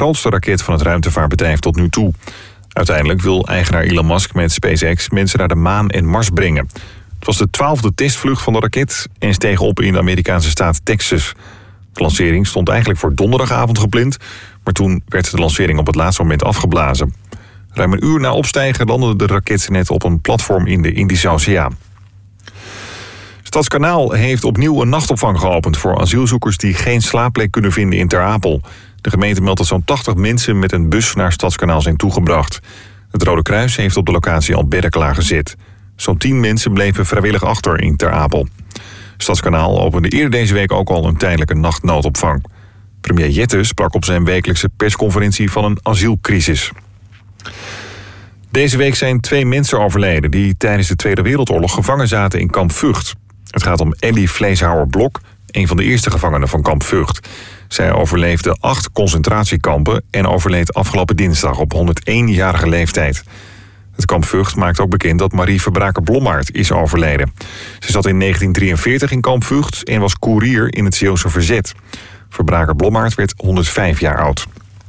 grootste raket van het ruimtevaartbedrijf tot nu toe. Uiteindelijk wil eigenaar Elon Musk met SpaceX mensen naar de maan en Mars brengen. Het was de 12e testvlucht van de raket en steeg op in de Amerikaanse staat Texas. De lancering stond eigenlijk voor donderdagavond gepland, maar toen werd de lancering op het laatste moment afgeblazen. Ruim een uur na opstijgen landde de raket net op een platform in de Indische Oceaan. Stadskanaal heeft opnieuw een nachtopvang geopend voor asielzoekers die geen slaapplek kunnen vinden in Ter Apel. De gemeente meldt dat zo'n 80 mensen met een bus naar Stadskanaal zijn toegebracht. Het Rode Kruis heeft op de locatie al bedden klaargezet. Zo'n 10 mensen bleven vrijwillig achter in Ter Apel. Stadskanaal opende eerder deze week ook al een tijdelijke nachtnoodopvang. Premier Jette sprak op zijn wekelijkse persconferentie van een asielcrisis. Deze week zijn 2 mensen overleden die tijdens de Tweede Wereldoorlog gevangen zaten in kamp Vught. Het gaat om Elly Vleeshouwer-Blok, een van de eerste gevangenen van kamp Vught. Zij overleefde 8 concentratiekampen en overleed afgelopen dinsdag op 101-jarige leeftijd. Het kamp Vught maakt ook bekend dat Marie Verbraker-Blommaert is overleden. Ze zat in 1943 in kamp Vught en was koerier in het Zeeuwse verzet. Verbraker-Blommaert werd 105 jaar oud.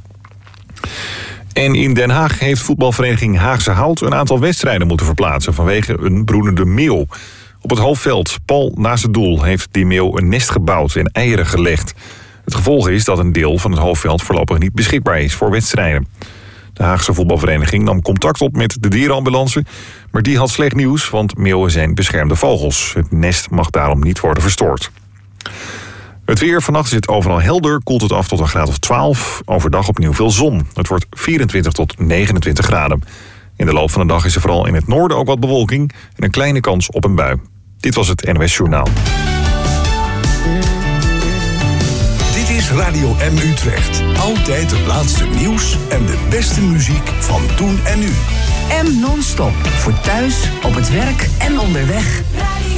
En in Den Haag heeft voetbalvereniging Haagse Hout een aantal wedstrijden moeten verplaatsen vanwege een broedende meeuw. Op het hoofdveld, pal naast het doel, heeft die meeuw een nest gebouwd en eieren gelegd. Het gevolg is dat een deel van het hoofdveld voorlopig niet beschikbaar is voor wedstrijden. De Haagse voetbalvereniging nam contact op met de dierenambulance, maar die had slecht nieuws, want meeuwen zijn beschermde vogels. Het nest mag daarom niet worden verstoord. Het weer, vannacht is het overal helder, koelt het af tot een graad of 12. Overdag opnieuw veel zon. Het wordt 24 tot 29 graden. In de loop van de dag is er vooral in het noorden ook wat bewolking en een kleine kans op een bui. Dit was het NOS Journaal. Dit is Radio M Utrecht. Altijd het laatste nieuws en de beste muziek van toen en nu. M non-stop. Voor thuis, op het werk en onderweg.